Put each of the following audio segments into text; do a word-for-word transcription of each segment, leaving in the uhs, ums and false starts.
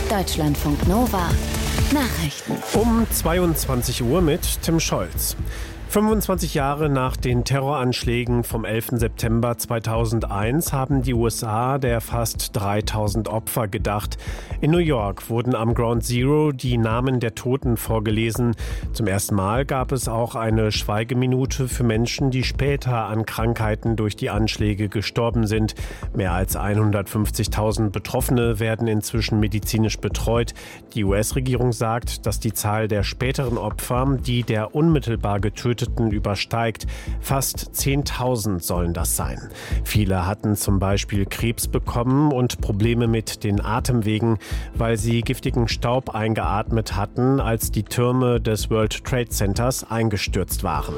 Deutschlandfunk Nova Nachrichten. Um zweiundzwanzig Uhr mit Tim Scholz. fünfundzwanzig Jahre nach den Terroranschlägen vom elften September zweitausendeins haben die U S A der fast dreitausend Opfer gedacht. In New York wurden am Ground Zero die Namen der Toten vorgelesen. Zum ersten Mal gab es auch eine Schweigeminute für Menschen, die später an Krankheiten durch die Anschläge gestorben sind. Mehr als hundertfünfzigtausend Betroffene werden inzwischen medizinisch betreut. Die U S-Regierung sagt, dass die Zahl der späteren Opfer, die der unmittelbar getöteten übersteigt. Fast zehntausend sollen das sein. Viele hatten zum Beispiel Krebs bekommen und Probleme mit den Atemwegen, weil sie giftigen Staub eingeatmet hatten, als die Türme des World Trade Centers eingestürzt waren.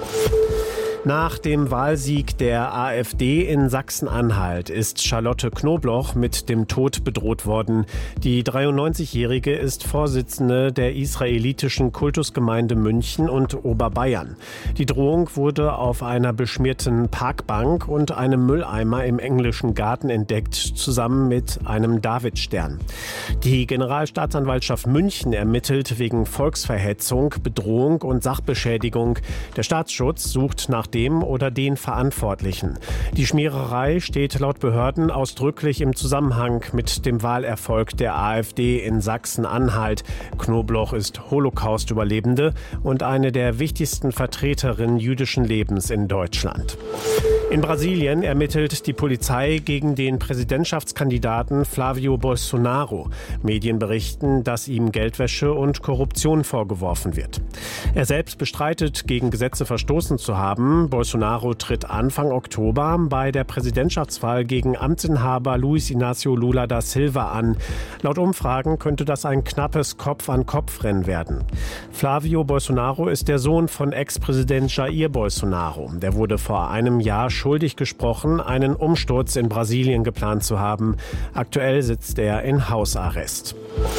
Nach dem Wahlsieg der AfD in Sachsen-Anhalt ist Charlotte Knobloch mit dem Tod bedroht worden. Die dreiundneunzigjährige ist Vorsitzende der israelitischen Kultusgemeinde München und Oberbayern. Die Drohung wurde auf einer beschmierten Parkbank und einem Mülleimer im englischen Garten entdeckt, zusammen mit einem Davidstern. Die Generalstaatsanwaltschaft München ermittelt wegen Volksverhetzung, Bedrohung und Sachbeschädigung. Der Staatsschutz sucht nach dem oder den Verantwortlichen. Die Schmiererei steht laut Behörden ausdrücklich im Zusammenhang mit dem Wahlerfolg der AfD in Sachsen-Anhalt. Knobloch ist Holocaust-Überlebende und eine der wichtigsten Vertreterinnen jüdischen Lebens in Deutschland. In Brasilien ermittelt die Polizei gegen den Präsidentschaftskandidaten Flávio Bolsonaro. Medien berichten, dass ihm Geldwäsche und Korruption vorgeworfen wird. Er selbst bestreitet, gegen Gesetze verstoßen zu haben. Bolsonaro tritt Anfang Oktober bei der Präsidentschaftswahl gegen Amtsinhaber Luiz Inácio Lula da Silva an. Laut Umfragen könnte das ein knappes Kopf-an-Kopf-Rennen werden. Flávio Bolsonaro ist der Sohn von Ex-Präsident Jair Bolsonaro. Der wurde vor einem Jahr schuldig gesprochen, einen Umsturz in Brasilien geplant zu haben. Aktuell sitzt er in Hausarrest.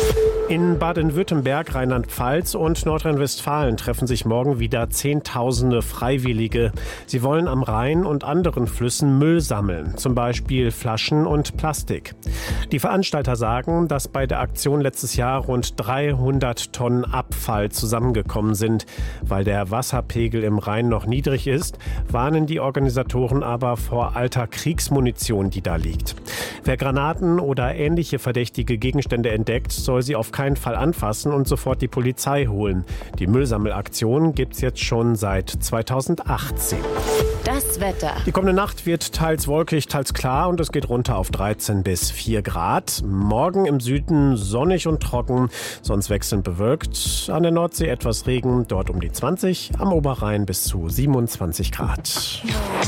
In Baden-Württemberg, Rheinland-Pfalz und Nordrhein-Westfalen treffen sich morgen wieder Zehntausende Freiwillige. Sie wollen am Rhein und anderen Flüssen Müll sammeln, zum Beispiel Flaschen und Plastik. Die Veranstalter sagen, dass bei der Aktion letztes Jahr rund dreihundert Tonnen Abfall zusammengekommen sind. Weil der Wasserpegel im Rhein noch niedrig ist, warnen die Organisatoren aber vor alter Kriegsmunition, die da liegt. Wer Granaten oder ähnliche verdächtige Gegenstände entdeckt, soll sie auf keinen Fall anfassen und sofort die Polizei holen. Die Müllsammelaktion gibt es jetzt schon seit zweitausendachtzehn. Das Wetter. Die kommende Nacht wird teils wolkig, teils klar und es geht runter auf dreizehn bis vier Grad. Morgen im Süden sonnig und trocken, sonst wechselnd bewölkt. An der Nordsee etwas Regen, dort um die zwanzig, am Oberrhein bis zu siebenundzwanzig Grad.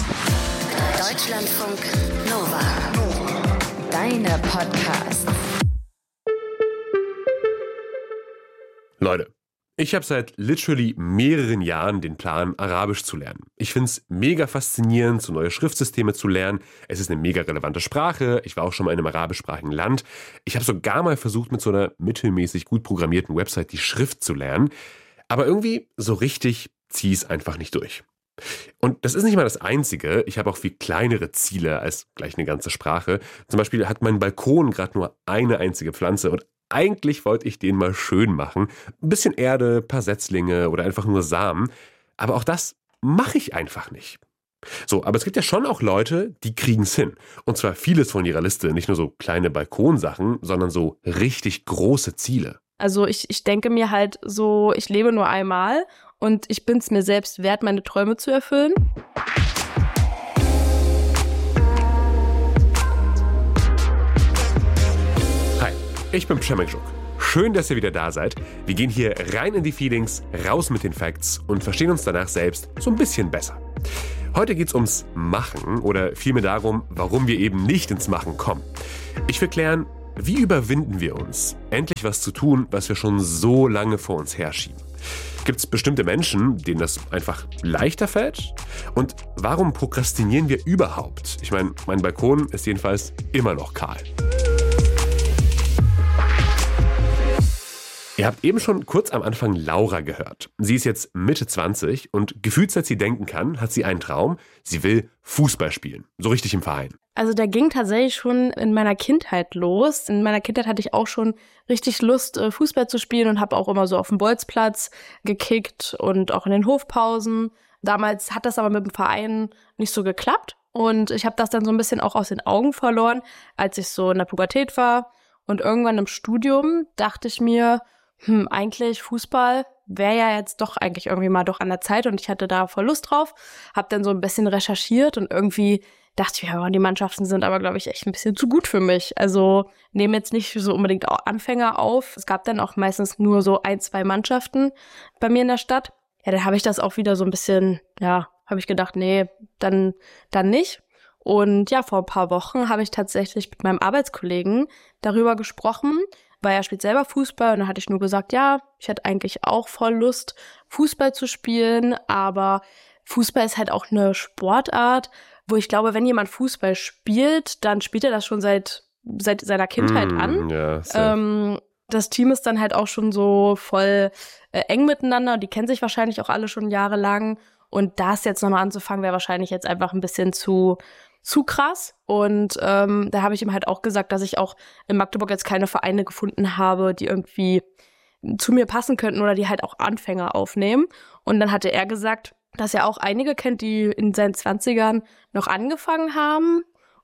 Deutschlandfunk Nova. Deine Podcasts. Leute, ich habe seit literally mehreren Jahren den Plan, Arabisch zu lernen. Ich finde es mega faszinierend, so neue Schriftsysteme zu lernen. Es ist eine mega relevante Sprache. Ich war auch schon mal in einem arabischsprachigen Land. Ich habe sogar mal versucht, mit so einer mittelmäßig gut programmierten Website die Schrift zu lernen. Aber irgendwie so richtig ziehe ich es einfach nicht durch. Und das ist nicht mal das Einzige. Ich habe auch viel kleinere Ziele als gleich eine ganze Sprache. Zum Beispiel hat mein Balkon gerade nur eine einzige Pflanze und eigentlich wollte ich den mal schön machen. Ein bisschen Erde, ein paar Setzlinge oder einfach nur Samen. Aber auch das mache ich einfach nicht. So, aber es gibt ja schon auch Leute, die kriegen es hin. Und zwar vieles von ihrer Liste. Nicht nur so kleine Balkonsachen, sondern so richtig große Ziele. Also ich, ich denke mir halt so, ich lebe nur einmal und ich bin es mir selbst wert, meine Träume zu erfüllen. Ich bin Przemek. Schön, dass ihr wieder da seid. Wir gehen hier rein in die Feelings, raus mit den Facts und verstehen uns danach selbst so ein bisschen besser. Heute geht's ums Machen oder vielmehr darum, warum wir eben nicht ins Machen kommen. Ich will klären, wie überwinden wir uns, endlich was zu tun, was wir schon so lange vor uns herschieben. Gibt es bestimmte Menschen, denen das einfach leichter fällt? Und warum prokrastinieren wir überhaupt? Ich meine, mein Balkon ist jedenfalls immer noch kahl. Ihr habt eben schon kurz am Anfang Laura gehört. Sie ist jetzt Mitte zwanzig und gefühlt seit sie denken kann, hat sie einen Traum. Sie will Fußball spielen, so richtig im Verein. Also der ging tatsächlich schon in meiner Kindheit los. In meiner Kindheit hatte ich auch schon richtig Lust, Fußball zu spielen und habe auch immer so auf dem Bolzplatz gekickt und auch in den Hofpausen. Damals hat das aber mit dem Verein nicht so geklappt und ich habe das dann so ein bisschen auch aus den Augen verloren, als ich so in der Pubertät war. Und irgendwann im Studium dachte ich mir, hm, eigentlich Fußball wäre ja jetzt doch eigentlich irgendwie mal doch an der Zeit und ich hatte da voll Lust drauf. Hab dann so ein bisschen recherchiert und irgendwie dachte ich, ja, die Mannschaften sind aber, glaube ich, echt ein bisschen zu gut für mich. Also nehmen jetzt nicht so unbedingt Anfänger auf. Es gab dann auch meistens nur so ein, zwei Mannschaften bei mir in der Stadt. Ja, dann habe ich das auch wieder so ein bisschen, ja, habe ich gedacht, nee, dann, dann nicht. Und ja, vor ein paar Wochen habe ich tatsächlich mit meinem Arbeitskollegen darüber gesprochen, weil er spielt selber Fußball und dann hatte ich nur gesagt, ja, ich hätte eigentlich auch voll Lust, Fußball zu spielen, aber Fußball ist halt auch eine Sportart, wo ich glaube, wenn jemand Fußball spielt, dann spielt er das schon seit, seit seiner Kindheit mm, an. Ja, ähm, das Team ist dann halt auch schon so voll äh, eng miteinander, die kennen sich wahrscheinlich auch alle schon jahrelang und das jetzt nochmal anzufangen, wäre wahrscheinlich jetzt einfach ein bisschen zu zu krass und ähm, da habe ich ihm halt auch gesagt, dass ich auch in Magdeburg jetzt keine Vereine gefunden habe, die irgendwie zu mir passen könnten oder die halt auch Anfänger aufnehmen. Und dann hatte er gesagt, dass er auch einige kennt, die in seinen Zwanzigern noch angefangen haben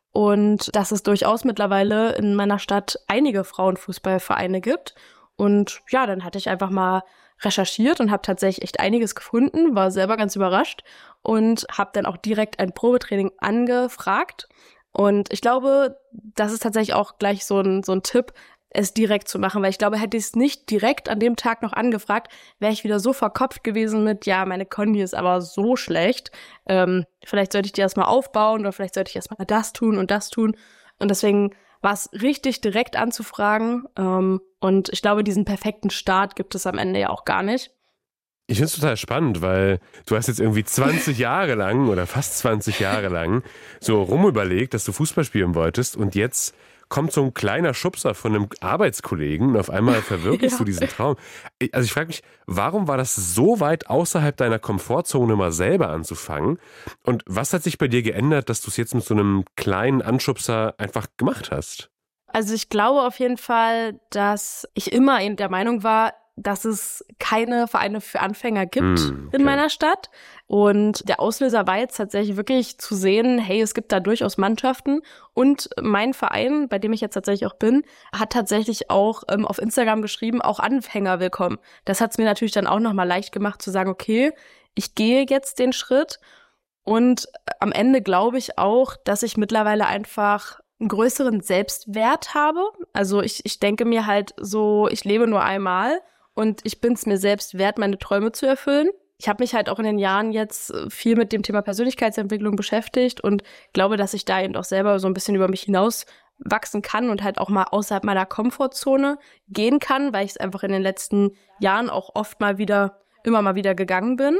und dass es durchaus mittlerweile in meiner Stadt einige Frauenfußballvereine gibt. Und ja, dann hatte ich einfach mal recherchiert und habe tatsächlich echt einiges gefunden, war selber ganz überrascht und habe dann auch direkt ein Probetraining angefragt. Und ich glaube, das ist tatsächlich auch gleich so ein, so ein Tipp, es direkt zu machen, weil ich glaube, hätte ich es nicht direkt an dem Tag noch angefragt, wäre ich wieder so verkopft gewesen mit, ja, meine Kondi ist aber so schlecht, ähm, vielleicht sollte ich die erstmal aufbauen oder vielleicht sollte ich erstmal das tun und das tun. Und deswegen war es richtig direkt anzufragen. Ähm, und ich glaube, diesen perfekten Start gibt es am Ende ja auch gar nicht. Ich finde es total spannend, weil du hast jetzt irgendwie zwanzig Jahre lang oder fast zwanzig Jahre lang so rumüberlegt, dass du Fußball spielen wolltest und jetzt kommt so ein kleiner Schubser von einem Arbeitskollegen und auf einmal verwirklichst ja. du diesen Traum. Also ich frage mich, warum war das so weit außerhalb deiner Komfortzone, mal selber anzufangen? Und was hat sich bei dir geändert, dass du es jetzt mit so einem kleinen Anschubser einfach gemacht hast? Also ich glaube auf jeden Fall, dass ich immer der Meinung war, dass es keine Vereine für Anfänger gibt mm, okay. in meiner Stadt. Und der Auslöser war jetzt tatsächlich wirklich zu sehen, hey, es gibt da durchaus Mannschaften. Und mein Verein, bei dem ich jetzt tatsächlich auch bin, hat tatsächlich auch ähm, auf Instagram geschrieben, auch Anfänger willkommen. Das hat es mir natürlich dann auch nochmal leicht gemacht zu sagen, okay, ich gehe jetzt den Schritt. Und am Ende glaube ich auch, dass ich mittlerweile einfach einen größeren Selbstwert habe. Also ich, ich denke mir halt so, ich lebe nur einmal. Und ich bin es mir selbst wert, meine Träume zu erfüllen. Ich habe mich halt auch in den Jahren jetzt viel mit dem Thema Persönlichkeitsentwicklung beschäftigt und glaube, dass ich da eben auch selber so ein bisschen über mich hinaus wachsen kann und halt auch mal außerhalb meiner Komfortzone gehen kann, weil ich es einfach in den letzten Jahren auch oft mal wieder, immer mal wieder gegangen bin.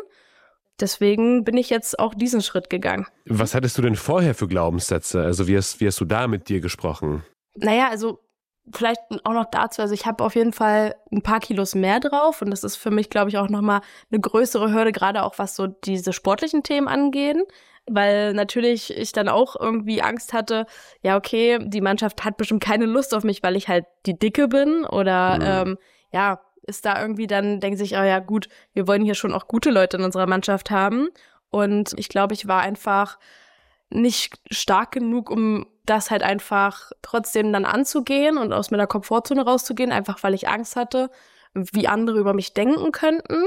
Deswegen bin ich jetzt auch diesen Schritt gegangen. Was hattest du denn vorher für Glaubenssätze? Also wie hast, wie hast du da mit dir gesprochen? Naja, also vielleicht auch noch dazu, also ich habe auf jeden Fall ein paar Kilos mehr drauf und das ist für mich, glaube ich, auch nochmal eine größere Hürde, gerade auch was so diese sportlichen Themen angehen, weil natürlich ich dann auch irgendwie Angst hatte, ja okay, die Mannschaft hat bestimmt keine Lust auf mich, weil ich halt die Dicke bin oder mhm. ähm, ja, ist da irgendwie dann, denkt sich, oh ja gut, wir wollen hier schon auch gute Leute in unserer Mannschaft haben und ich glaube, ich war einfach nicht stark genug, um das halt einfach trotzdem dann anzugehen und aus meiner Komfortzone rauszugehen, einfach weil ich Angst hatte, wie andere über mich denken könnten.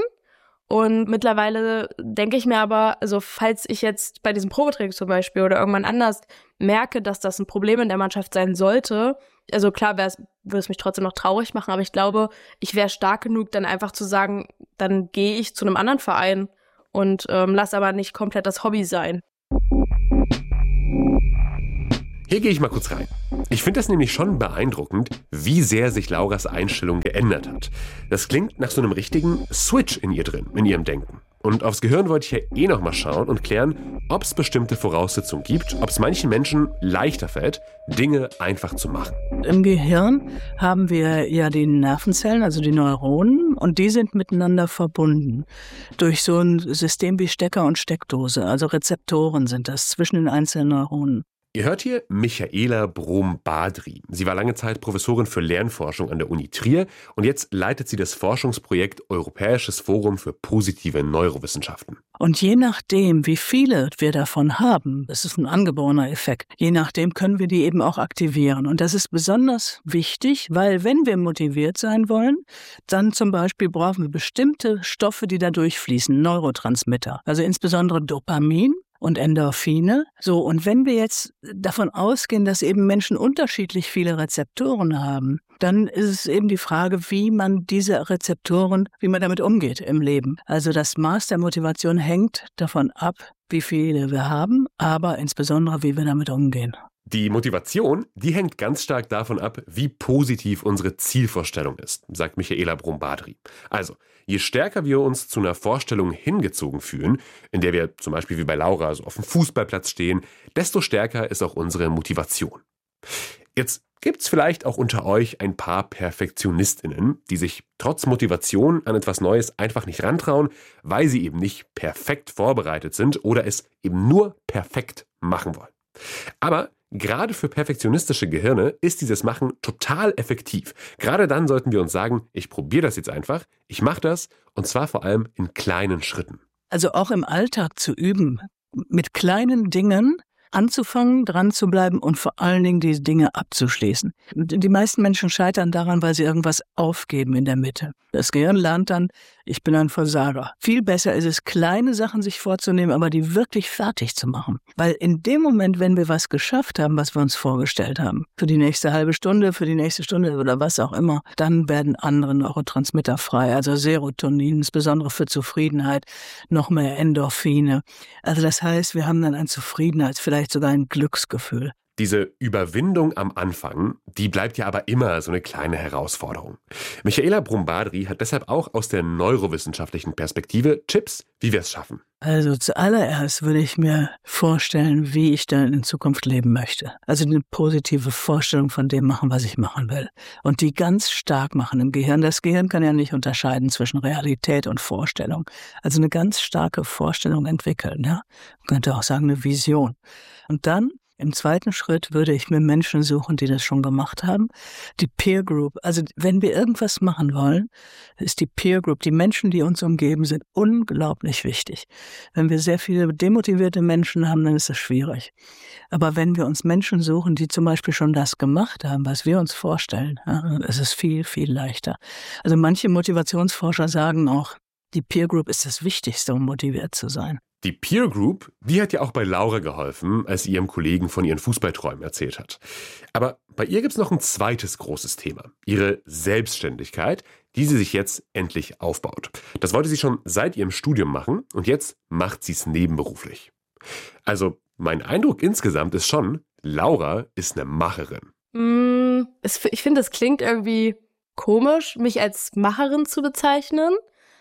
Und mittlerweile denke ich mir aber, also falls ich jetzt bei diesem Probetraining zum Beispiel oder irgendwann anders merke, dass das ein Problem in der Mannschaft sein sollte, also klar würde es mich trotzdem noch traurig machen, aber ich glaube, ich wäre stark genug, dann einfach zu sagen, dann gehe ich zu einem anderen Verein und ähm, lass aber nicht komplett das Hobby sein. Hier gehe ich mal kurz rein. Ich finde das nämlich schon beeindruckend, wie sehr sich Lauras Einstellung geändert hat. Das klingt nach so einem richtigen Switch in ihr drin, in ihrem Denken. Und aufs Gehirn wollte ich ja eh noch mal schauen und klären, ob es bestimmte Voraussetzungen gibt, ob es manchen Menschen leichter fällt, Dinge einfach zu machen. Im Gehirn haben wir ja die Nervenzellen, also die Neuronen, und die sind miteinander verbunden durch so ein System wie Stecker und Steckdose. Also Rezeptoren sind das zwischen den einzelnen Neuronen. Ihr hört hier Michaela Brom-Badri. Sie war lange Zeit Professorin für Lernforschung an der Uni Trier und jetzt leitet sie das Forschungsprojekt Europäisches Forum für positive Neurowissenschaften. Und je nachdem, wie viele wir davon haben, das ist ein angeborener Effekt, je nachdem können wir die eben auch aktivieren. Und das ist besonders wichtig, weil wenn wir motiviert sein wollen, dann zum Beispiel brauchen wir bestimmte Stoffe, die da durchfließen, Neurotransmitter, also insbesondere Dopamin und Endorphine. So, und wenn wir jetzt davon ausgehen, dass eben Menschen unterschiedlich viele Rezeptoren haben, dann ist es eben die Frage, wie man diese Rezeptoren, wie man damit umgeht im Leben. Also das Maß der Motivation hängt davon ab, wie viele wir haben, aber insbesondere, wie wir damit umgehen. Die Motivation, die hängt ganz stark davon ab, wie positiv unsere Zielvorstellung ist, sagt Michaela Brom-Badri. Also, je stärker wir uns zu einer Vorstellung hingezogen fühlen, in der wir zum Beispiel wie bei Laura so auf dem Fußballplatz stehen, desto stärker ist auch unsere Motivation. Jetzt gibt's vielleicht auch unter euch ein paar PerfektionistInnen, die sich trotz Motivation an etwas Neues einfach nicht rantrauen, weil sie eben nicht perfekt vorbereitet sind oder es eben nur perfekt machen wollen. Aber gerade für perfektionistische Gehirne ist dieses Machen total effektiv. Gerade dann sollten wir uns sagen, ich probiere das jetzt einfach, ich mache das und zwar vor allem in kleinen Schritten. Also auch im Alltag zu üben, mit kleinen Dingen anzufangen, dran zu bleiben und vor allen Dingen die Dinge abzuschließen. Die meisten Menschen scheitern daran, weil sie irgendwas aufgeben in der Mitte. Das Gehirn lernt dann, ich bin ein Versager. Viel besser ist es, kleine Sachen sich vorzunehmen, aber die wirklich fertig zu machen. Weil in dem Moment, wenn wir was geschafft haben, was wir uns vorgestellt haben, für die nächste halbe Stunde, für die nächste Stunde oder was auch immer, dann werden andere Neurotransmitter frei, also Serotonin, insbesondere für Zufriedenheit, noch mehr Endorphine. Also das heißt, wir haben dann ein Zufriedenheits-, vielleicht sogar ein Glücksgefühl. Diese Überwindung am Anfang, die bleibt ja aber immer so eine kleine Herausforderung. Michaela Brom-Badri hat deshalb auch aus der neurowissenschaftlichen Perspektive Tipps, wie wir es schaffen. Also zuallererst würde ich mir vorstellen, wie ich dann in Zukunft leben möchte. Also eine positive Vorstellung von dem machen, was ich machen will. Und die ganz stark machen im Gehirn. Das Gehirn kann ja nicht unterscheiden zwischen Realität und Vorstellung. Also eine ganz starke Vorstellung entwickeln. Ja? Man könnte auch sagen, eine Vision. Und dann im zweiten Schritt würde ich mir Menschen suchen, die das schon gemacht haben. Die Peer Group, also wenn wir irgendwas machen wollen, ist die Peer Group, die Menschen, die uns umgeben, sind unglaublich wichtig. Wenn wir sehr viele demotivierte Menschen haben, dann ist das schwierig. Aber wenn wir uns Menschen suchen, die zum Beispiel schon das gemacht haben, was wir uns vorstellen, ja, dann ist es viel, viel leichter. Also manche Motivationsforscher sagen auch, die Peer Group ist das Wichtigste, um motiviert zu sein. Die Peer Group, die hat ja auch bei Laura geholfen, als sie ihrem Kollegen von ihren Fußballträumen erzählt hat. Aber bei ihr gibt's noch ein zweites großes Thema. Ihre Selbstständigkeit, die sie sich jetzt endlich aufbaut. Das wollte sie schon seit ihrem Studium machen und jetzt macht sie es nebenberuflich. Also mein Eindruck insgesamt ist schon, Laura ist eine Macherin. Mm, es, ich finde, es klingt irgendwie komisch, mich als Macherin zu bezeichnen.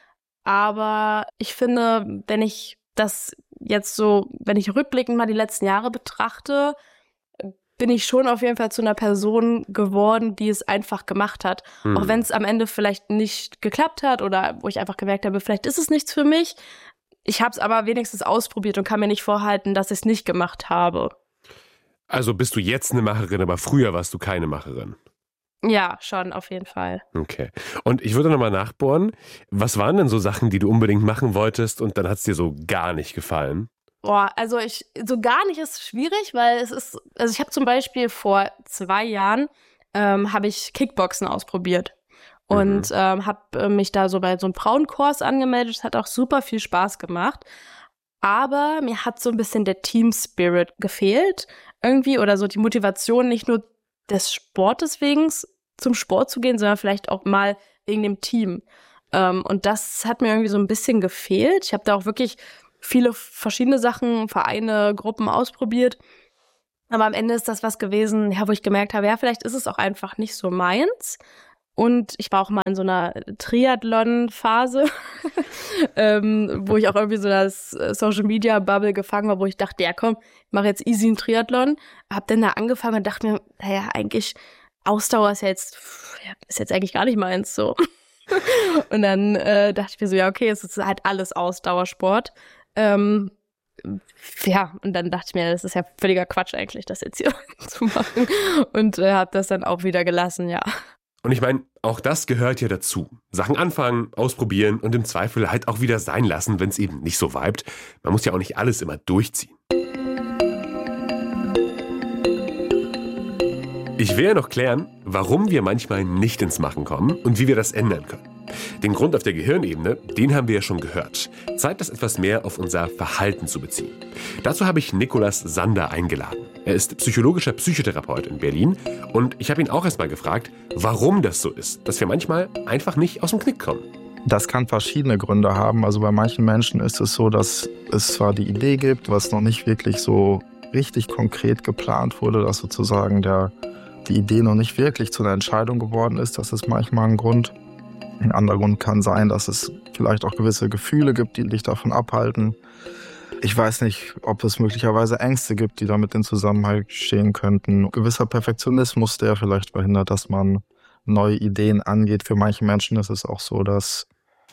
Aber ich finde, wenn ich das jetzt so, wenn ich rückblickend mal die letzten Jahre betrachte, bin ich schon auf jeden Fall zu einer Person geworden, die es einfach gemacht hat. Hm. Auch wenn es am Ende vielleicht nicht geklappt hat oder wo ich einfach gemerkt habe, vielleicht ist es nichts für mich. Ich habe es aber wenigstens ausprobiert und kann mir nicht vorhalten, dass ich es nicht gemacht habe. Also bist du jetzt eine Macherin, aber früher warst du keine Macherin? Ja, schon, auf jeden Fall. Okay. Und ich würde nochmal nachbohren, was waren denn so Sachen, die du unbedingt machen wolltest und dann hat es dir so gar nicht gefallen? Boah, also ich, so gar nicht ist schwierig, weil es ist, also ich habe zum Beispiel vor zwei Jahren, ähm, habe ich Kickboxen ausprobiert und mhm. ähm, habe mich da so bei so einem Frauenkurs angemeldet. Es hat auch super viel Spaß gemacht, aber mir hat so ein bisschen der Team-Spirit gefehlt irgendwie oder so die Motivation, nicht nur des Sportes wegen zum Sport zu gehen, sondern vielleicht auch mal wegen dem Team. Ähm, und das hat mir irgendwie so ein bisschen gefehlt. Ich habe da auch wirklich viele verschiedene Sachen, Vereine, Gruppen ausprobiert. Aber am Ende ist das was gewesen, ja, wo ich gemerkt habe, ja, vielleicht ist es auch einfach nicht so meins. Und ich war auch mal in so einer Triathlon-Phase. ähm, wo ich auch irgendwie so das Social-Media-Bubble gefangen war, wo ich dachte, ja komm, ich mache jetzt easy einen Triathlon. Hab dann da angefangen und dachte mir, naja, eigentlich Ausdauer ist ja jetzt, ist jetzt eigentlich gar nicht meins so. Und dann äh, dachte ich mir so, ja okay, es ist halt alles Ausdauersport. Ähm, ja, und dann dachte ich mir, das ist ja völliger Quatsch eigentlich, das jetzt hier zu machen. Und äh, habe das dann auch wieder gelassen, ja. Und ich meine, auch das gehört ja dazu. Sachen anfangen, ausprobieren und im Zweifel halt auch wieder sein lassen, wenn es eben nicht so vibet. Man muss ja auch nicht alles immer durchziehen. Ich will ja noch klären, warum wir manchmal nicht ins Machen kommen und wie wir das ändern können. Den Grund auf der Gehirnebene, den haben wir ja schon gehört. Zeit, das etwas mehr auf unser Verhalten zu beziehen. Dazu habe ich Nikolaus Sander eingeladen. Er ist psychologischer Psychotherapeut in Berlin und ich habe ihn auch erstmal gefragt, warum das so ist, dass wir manchmal einfach nicht aus dem Knick kommen. Das kann verschiedene Gründe haben. Also bei manchen Menschen ist es so, dass es zwar die Idee gibt, was noch nicht wirklich so richtig konkret geplant wurde, dass sozusagen der, die Idee noch nicht wirklich zu einer Entscheidung geworden ist. Das ist manchmal ein Grund. Ein anderer Grund kann sein, dass es vielleicht auch gewisse Gefühle gibt, die dich davon abhalten. Ich weiß nicht, ob es möglicherweise Ängste gibt, die damit in Zusammenhang stehen könnten. Ein gewisser Perfektionismus, der vielleicht verhindert, dass man neue Ideen angeht. Für manche Menschen ist es auch so, dass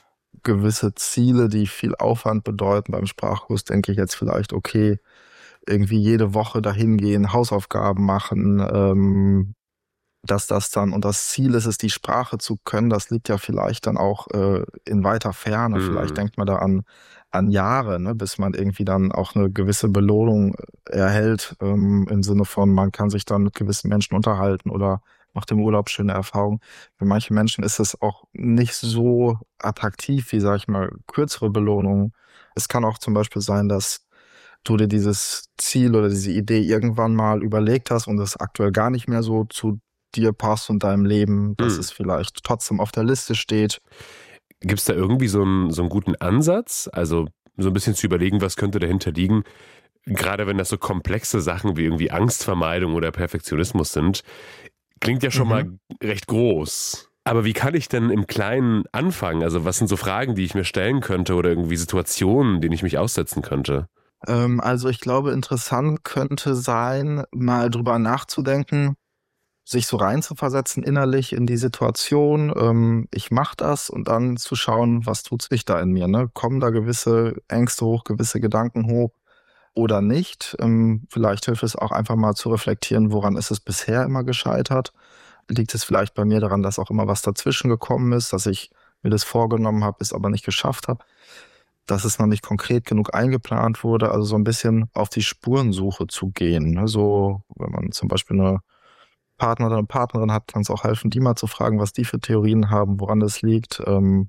gewisse Ziele, die viel Aufwand bedeuten, beim Sprachkurs denke ich jetzt vielleicht, okay, irgendwie jede Woche dahin gehen, Hausaufgaben machen, ähm, dass das dann, und das Ziel ist es, die Sprache zu können, das liegt ja vielleicht dann auch äh, in weiter Ferne. Mhm. Vielleicht denkt man da an, an Jahre, ne, bis man irgendwie dann auch eine gewisse Belohnung erhält, ähm, im Sinne von, man kann sich dann mit gewissen Menschen unterhalten oder macht im Urlaub schöne Erfahrungen. Für manche Menschen ist es auch nicht so attraktiv wie, sag ich mal, kürzere Belohnungen. Es kann auch zum Beispiel sein, dass du dir dieses Ziel oder diese Idee irgendwann mal überlegt hast und es aktuell gar nicht mehr so zu dir passt und deinem Leben, dass hm. es vielleicht trotzdem auf der Liste steht. Gibt es da irgendwie so einen, so einen guten Ansatz? Also so ein bisschen zu überlegen, was könnte dahinter liegen? Gerade wenn das so komplexe Sachen wie irgendwie Angstvermeidung oder Perfektionismus sind, klingt ja schon mhm. mal recht groß. Aber wie kann ich denn im Kleinen anfangen? Also was sind so Fragen, die ich mir stellen könnte oder irgendwie Situationen, denen ich mich aussetzen könnte? Ähm, also ich glaube, interessant könnte sein, mal drüber nachzudenken, sich so reinzuversetzen innerlich in die Situation. Ähm, ich mache das und dann zu schauen, was tut sich da in mir. Ne? Kommen da gewisse Ängste hoch, gewisse Gedanken hoch oder nicht? Ähm, vielleicht hilft es auch einfach mal zu reflektieren, woran ist es bisher immer gescheitert? Liegt es vielleicht bei mir daran, dass auch immer was dazwischen gekommen ist, dass ich mir das vorgenommen habe, es aber nicht geschafft habe, dass es noch nicht konkret genug eingeplant wurde? Also so ein bisschen auf die Spurensuche zu gehen. Ne? So, wenn man zum Beispiel eine Partner oder eine Partnerin hat, kann es auch helfen, die mal zu fragen, was die für Theorien haben, woran das liegt. Ähm,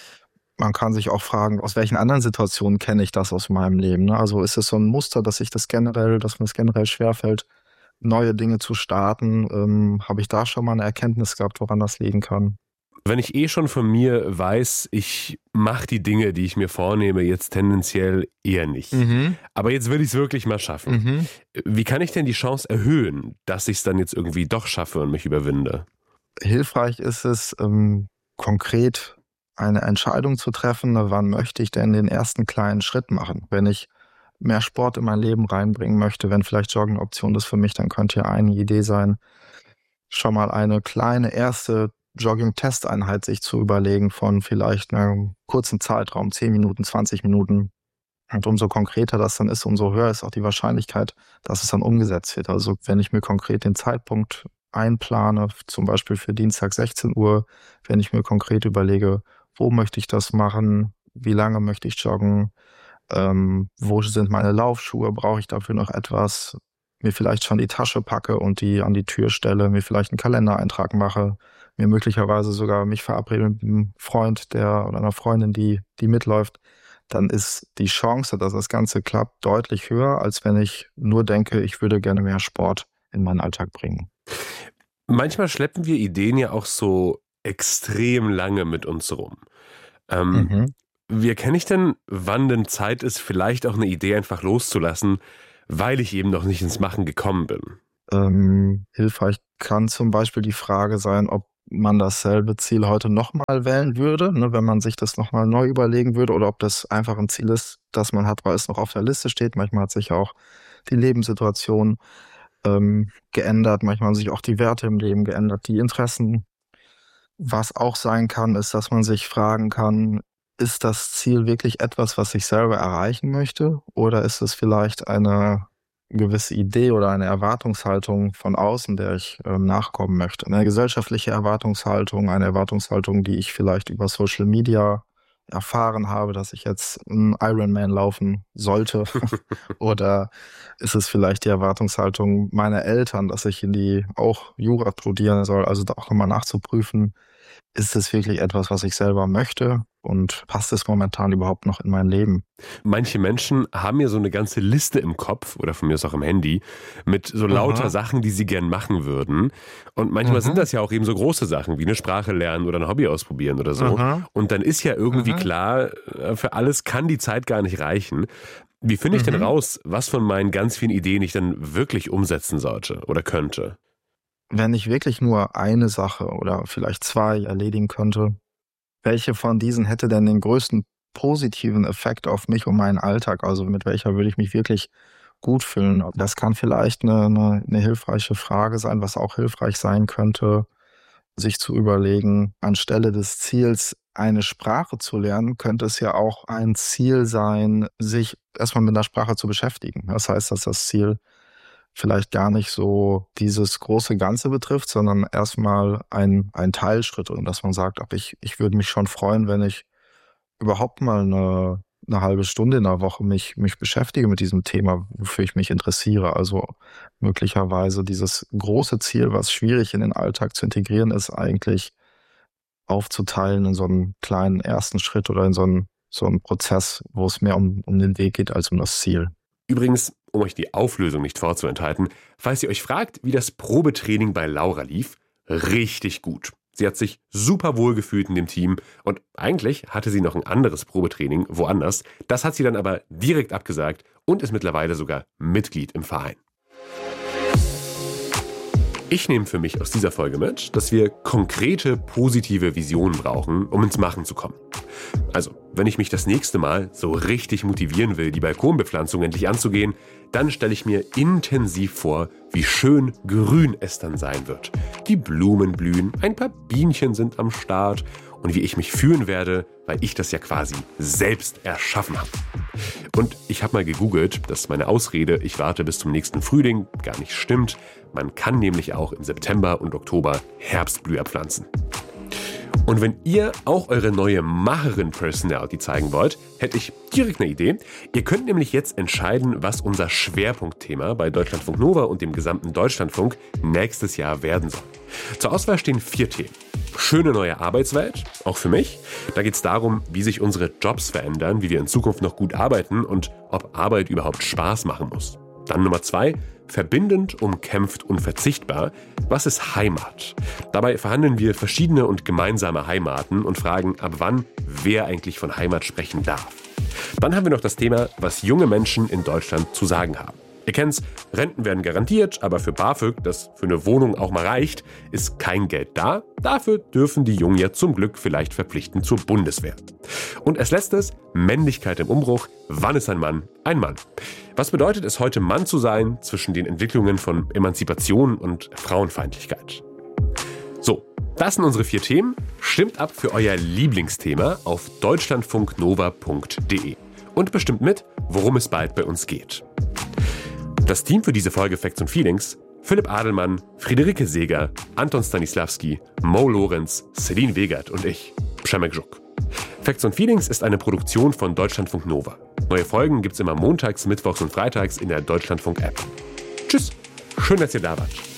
man kann sich auch fragen, aus welchen anderen Situationen kenne ich das aus meinem Leben? Ne? Also ist es so ein Muster, dass ich das generell, dass mir es generell schwerfällt, neue Dinge zu starten? Ähm, habe ich da schon mal eine Erkenntnis gehabt, woran das liegen kann? Wenn ich eh schon von mir weiß, ich mache die Dinge, die ich mir vornehme, jetzt tendenziell eher nicht. Mhm. Aber jetzt will ich es wirklich mal schaffen. Mhm. Wie kann ich denn die Chance erhöhen, dass ich es dann jetzt irgendwie doch schaffe und mich überwinde? Hilfreich ist es, ähm, konkret eine Entscheidung zu treffen, wann möchte ich denn den ersten kleinen Schritt machen? Wenn ich mehr Sport in mein Leben reinbringen möchte, wenn vielleicht Joggen eine Option ist für mich, dann könnte ja eine Idee sein, schon mal eine kleine erste Jogging-Testeinheit sich zu überlegen von vielleicht einem kurzen Zeitraum, zehn Minuten, zwanzig Minuten. Und umso konkreter das dann ist, umso höher ist auch die Wahrscheinlichkeit, dass es dann umgesetzt wird. Also wenn ich mir konkret den Zeitpunkt einplane, zum Beispiel für Dienstag sechzehn Uhr, wenn ich mir konkret überlege, wo möchte ich das machen, wie lange möchte ich joggen, ähm, wo sind meine Laufschuhe, brauche ich dafür noch etwas, mir vielleicht schon die Tasche packe und die an die Tür stelle, mir vielleicht einen Kalendereintrag mache, mir möglicherweise sogar mich verabrede mit einem Freund der oder einer Freundin, die, die mitläuft, dann ist die Chance, dass das Ganze klappt, deutlich höher, als wenn ich nur denke, ich würde gerne mehr Sport in meinen Alltag bringen. Manchmal schleppen wir Ideen ja auch so extrem lange mit uns rum. Ähm, mhm. Wie erkenne ich denn, wann denn Zeit ist, vielleicht auch eine Idee einfach loszulassen, weil ich eben noch nicht ins Machen gekommen bin? Ähm, hilfreich kann zum Beispiel die Frage sein, ob man dasselbe Ziel heute nochmal wählen würde, ne, wenn man sich das nochmal neu überlegen würde, oder ob das einfach ein Ziel ist, das man hat, weil es noch auf der Liste steht. Manchmal hat sich auch die Lebenssituation ähm, geändert, manchmal haben sich auch die Werte im Leben geändert, die Interessen. Was auch sein kann, ist, dass man sich fragen kann, ist das Ziel wirklich etwas, was ich selber erreichen möchte, oder ist es vielleicht eine gewisse Idee oder eine Erwartungshaltung von außen, der ich ähm, nachkommen möchte? Eine gesellschaftliche Erwartungshaltung, eine Erwartungshaltung, die ich vielleicht über Social Media erfahren habe, dass ich jetzt einen Ironman laufen sollte. Oder ist es vielleicht die Erwartungshaltung meiner Eltern, dass ich in die auch Jura studieren soll, also da auch nochmal nachzuprüfen, ist es wirklich etwas, was ich selber möchte, und passt es momentan überhaupt noch in mein Leben? Manche Menschen haben ja so eine ganze Liste im Kopf oder von mir aus auch im Handy mit so lauter Aha. Sachen, die sie gern machen würden. Und manchmal Aha. sind das ja auch eben so große Sachen, wie eine Sprache lernen oder ein Hobby ausprobieren oder so. Aha. Und dann ist ja irgendwie Aha. klar, für alles kann die Zeit gar nicht reichen. Wie finde ich mhm. denn raus, was von meinen ganz vielen Ideen ich dann wirklich umsetzen sollte oder könnte? Wenn ich wirklich nur eine Sache oder vielleicht zwei erledigen könnte, welche von diesen hätte denn den größten positiven Effekt auf mich und meinen Alltag? Also mit welcher würde ich mich wirklich gut fühlen? Das kann vielleicht eine, eine, eine hilfreiche Frage sein, was auch hilfreich sein könnte, sich zu überlegen, anstelle des Ziels, eine Sprache zu lernen, könnte es ja auch ein Ziel sein, sich erstmal mit einer Sprache zu beschäftigen. Das heißt, dass das Ziel vielleicht gar nicht so dieses große Ganze betrifft, sondern erstmal ein, ein Teilschritt, und dass man sagt, ach, ich, ich würde mich schon freuen, wenn ich überhaupt mal eine, eine halbe Stunde in der Woche mich, mich beschäftige mit diesem Thema, wofür ich mich interessiere. Also möglicherweise dieses große Ziel, was schwierig in den Alltag zu integrieren ist, eigentlich aufzuteilen in so einen kleinen ersten Schritt oder in so einen, so einen Prozess, wo es mehr um, um den Weg geht als um das Ziel. Übrigens, um euch die Auflösung nicht vorzuenthalten, falls ihr euch fragt, wie das Probetraining bei Laura lief, richtig gut. Sie hat sich super wohl gefühlt in dem Team, und eigentlich hatte sie noch ein anderes Probetraining woanders. Das hat sie dann aber direkt abgesagt und ist mittlerweile sogar Mitglied im Verein. Ich nehme für mich aus dieser Folge mit, dass wir konkrete, positive Visionen brauchen, um ins Machen zu kommen. Also, wenn ich mich das nächste Mal so richtig motivieren will, die Balkonbepflanzung endlich anzugehen, dann stelle ich mir intensiv vor, wie schön grün es dann sein wird. Die Blumen blühen, ein paar Bienchen sind am Start und wie ich mich fühlen werde, weil ich das ja quasi selbst erschaffen habe. Und ich habe mal gegoogelt, dass meine Ausrede, ich warte bis zum nächsten Frühling, gar nicht stimmt. Man kann nämlich auch im September und Oktober Herbstblüher pflanzen. Und wenn ihr auch eure neue Macherin-Personality zeigen wollt, hätte ich direkt eine Idee. Ihr könnt nämlich jetzt entscheiden, was unser Schwerpunktthema bei Deutschlandfunk Nova und dem gesamten Deutschlandfunk nächstes Jahr werden soll. Zur Auswahl stehen vier Themen. Schöne neue Arbeitswelt, auch für mich. Da geht es darum, wie sich unsere Jobs verändern, wie wir in Zukunft noch gut arbeiten und ob Arbeit überhaupt Spaß machen muss. Dann Nummer zwei, verbindend, umkämpft, unverzichtbar. Was ist Heimat? Dabei verhandeln wir verschiedene und gemeinsame Heimaten und fragen, ab wann wer eigentlich von Heimat sprechen darf. Dann haben wir noch das Thema, was junge Menschen in Deutschland zu sagen haben. Ihr kennt's, Renten werden garantiert, aber für BAföG, das für eine Wohnung auch mal reicht, ist kein Geld da. Dafür dürfen die Jungen ja zum Glück vielleicht verpflichtend zur Bundeswehr. Und als letztes, Männlichkeit im Umbruch. Wann ist ein Mann ein Mann? Was bedeutet es, heute Mann zu sein zwischen den Entwicklungen von Emanzipation und Frauenfeindlichkeit? So, das sind unsere vier Themen. Stimmt ab für euer Lieblingsthema auf deutschlandfunknova punkt de und bestimmt mit, worum es bald bei uns geht. Das Team für diese Folge Facts und Feelings: Philipp Adelmann, Friederike Seeger, Anton Stanislavski, Mo Lorenz, Celine Wegert und ich, Przemek Żuk. Facts und Feelings ist eine Produktion von Deutschlandfunk Nova. Neue Folgen gibt's immer montags, mittwochs und freitags in der Deutschlandfunk-App. Tschüss, schön, dass ihr da wart.